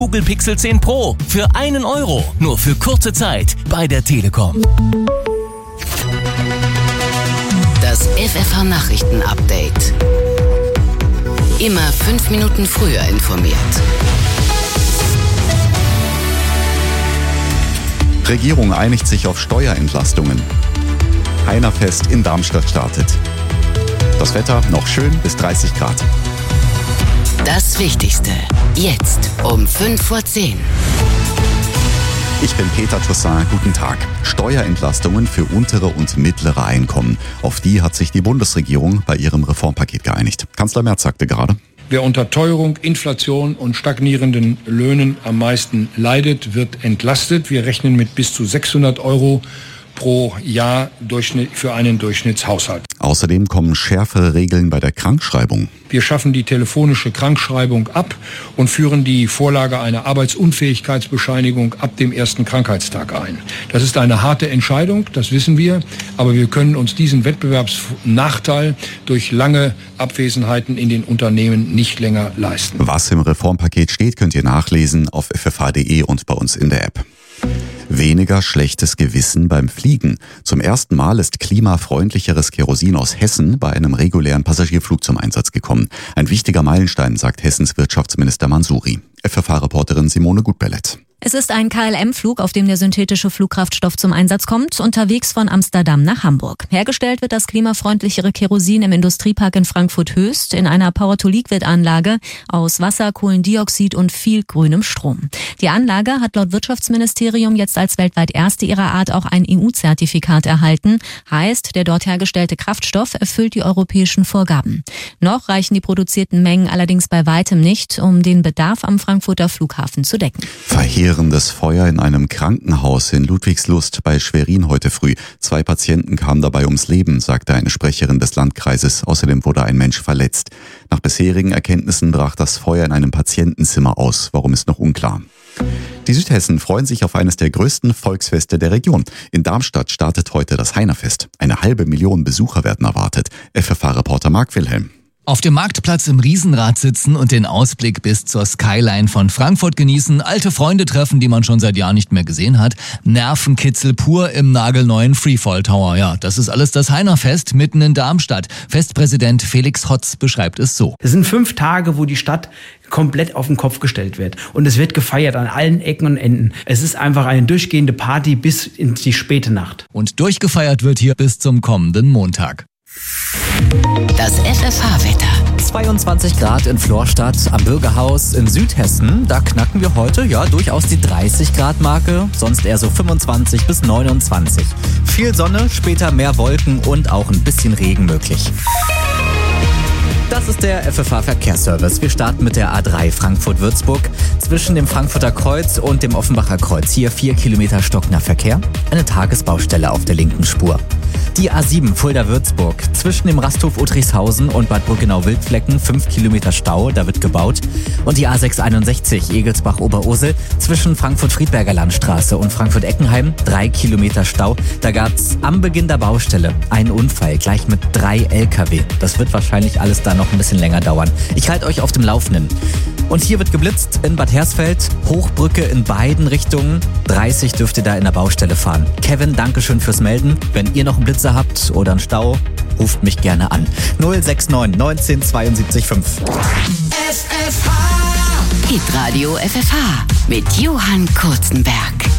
Google Pixel 10 Pro für 1 Euro, nur für kurze Zeit bei der Telekom. Das FFH-Nachrichten-Update. Immer 5 Minuten früher informiert. Regierung einigt sich auf Steuerentlastungen. Heinerfest in Darmstadt startet. Das Wetter noch schön bis 30 Grad. Das Wichtigste jetzt um 5:10 Uhr. Ich bin Peter Toussaint, guten Tag. Steuerentlastungen für untere und mittlere Einkommen. Auf die hat sich die Bundesregierung bei ihrem Reformpaket geeinigt. Kanzler Merz sagte gerade: Wer unter Teuerung, Inflation und stagnierenden Löhnen am meisten leidet, wird entlastet. Wir rechnen mit bis zu 600 Euro pro Jahr für einen Durchschnittshaushalt. Außerdem kommen schärfere Regeln bei der Krankschreibung. Wir schaffen die telefonische Krankschreibung ab und führen die Vorlage einer Arbeitsunfähigkeitsbescheinigung ab dem ersten Krankheitstag ein. Das ist eine harte Entscheidung, das wissen wir, aber wir können uns diesen Wettbewerbsnachteil durch lange Abwesenheiten in den Unternehmen nicht länger leisten. Was im Reformpaket steht, könnt ihr nachlesen auf ffh.de und bei uns in der App. Weniger schlechtes Gewissen beim Fliegen. Zum ersten Mal ist klimafreundlicheres Kerosin aus Hessen bei einem regulären Passagierflug zum Einsatz gekommen. Ein wichtiger Meilenstein, sagt Hessens Wirtschaftsminister Mansouri. FFH-Reporterin Simone Gutbellett. Es ist ein KLM-Flug, auf dem der synthetische Flugkraftstoff zum Einsatz kommt, unterwegs von Amsterdam nach Hamburg. Hergestellt wird das klimafreundlichere Kerosin im Industriepark in Frankfurt-Höchst in einer Power-to-Liquid-Anlage aus Wasser, Kohlendioxid und viel grünem Strom. Die Anlage hat laut Wirtschaftsministerium jetzt als weltweit erste ihrer Art auch ein EU-Zertifikat erhalten. Heißt, der dort hergestellte Kraftstoff erfüllt die europäischen Vorgaben. Noch reichen die produzierten Mengen allerdings bei weitem nicht, um den Bedarf am Frankfurter Flughafen zu decken. Verheerendes Feuer in einem Krankenhaus in Ludwigslust bei Schwerin heute früh. 2 Patienten kamen dabei ums Leben, sagte eine Sprecherin des Landkreises. Außerdem wurde ein Mensch verletzt. Nach bisherigen Erkenntnissen brach das Feuer in einem Patientenzimmer aus. Warum ist noch unklar. Die Südhessen freuen sich auf eines der größten Volksfeste der Region. In Darmstadt startet heute das Heinerfest. 500.000 Besucher werden erwartet. FFH-Reporter Marc Wilhelm. Auf dem Marktplatz im Riesenrad sitzen und den Ausblick bis zur Skyline von Frankfurt genießen, alte Freunde treffen, die man schon seit Jahren nicht mehr gesehen hat, Nervenkitzel pur im nagelneuen Freefall Tower. Ja, das ist alles das Heinerfest mitten in Darmstadt. Festpräsident Felix Hotz beschreibt es so. Es sind 5 Tage, wo die Stadt komplett auf den Kopf gestellt wird. Und es wird gefeiert an allen Ecken und Enden. Es ist einfach eine durchgehende Party bis in die späte Nacht. Und durchgefeiert wird hier bis zum kommenden Montag. Das FFH-Wetter. 22 Grad in Florstadt am Bürgerhaus in Südhessen. Da knacken wir heute ja durchaus die 30 Grad Marke, sonst eher so 25 bis 29. Viel Sonne, später mehr Wolken und auch ein bisschen Regen möglich. Das ist der FFH-Verkehrsservice. Wir starten mit der A3 Frankfurt-Würzburg. Zwischen dem Frankfurter Kreuz und dem Offenbacher Kreuz hier 4 Kilometer stockender Verkehr. Eine Tagesbaustelle auf der linken Spur. Die A7 Fulda-Würzburg. Zwischen dem Rasthof Uttrichshausen und Bad Brückenau-Wildflecken 5 Kilometer Stau, da wird gebaut. Und die A661 Egelsbach-Oberursel. Zwischen Frankfurt-Friedberger Landstraße und Frankfurt-Eckenheim 3 Kilometer Stau. Da gab's am Beginn der Baustelle einen Unfall, gleich mit 3 LKW. Das wird wahrscheinlich alles dann noch ein bisschen länger dauern. Ich halte euch auf dem Laufenden. Und hier wird geblitzt in Bad Hersfeld. Hochbrücke in beiden Richtungen. 30 dürft ihr da in der Baustelle fahren. Kevin, dankeschön fürs Melden. Wenn ihr noch einen Blitzer habt oder einen Stau, ruft mich gerne an. 069 19 72 5. FFH. Hitradio FFH mit Johann Kurzenberg.